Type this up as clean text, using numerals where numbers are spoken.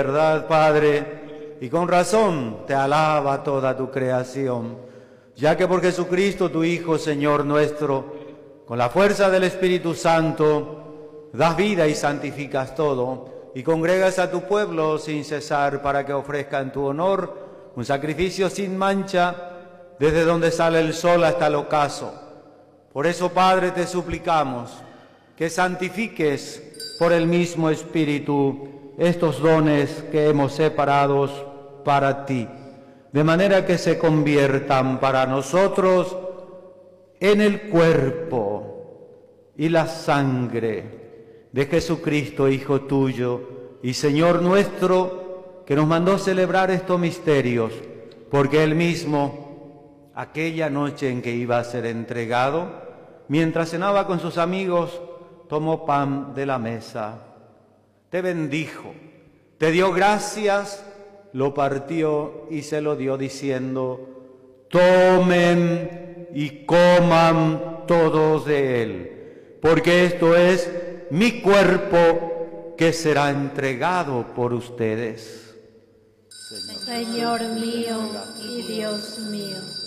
verdad, Padre, y con razón te alaba toda tu creación, ya que por Jesucristo, tu Hijo, Señor nuestro, con la fuerza del Espíritu Santo, das vida y santificas todo, y congregas a tu pueblo sin cesar para que ofrezca en tu honor un sacrificio sin mancha, desde donde sale el sol hasta el ocaso. Por eso, Padre, te suplicamos que santifiques por el mismo Espíritu estos dones que hemos separado para ti, de manera que se conviertan para nosotros en el cuerpo y la sangre de Jesucristo, Hijo tuyo y Señor nuestro, que nos mandó celebrar estos misterios, porque Él mismo, aquella noche en que iba a ser entregado, mientras cenaba con sus amigos, tomó pan de la mesa, te bendijo, te dio gracias, lo partió y se lo dio diciendo: tomen y coman todos de él, porque esto es mi cuerpo que será entregado por ustedes. Señor mío y Dios mío.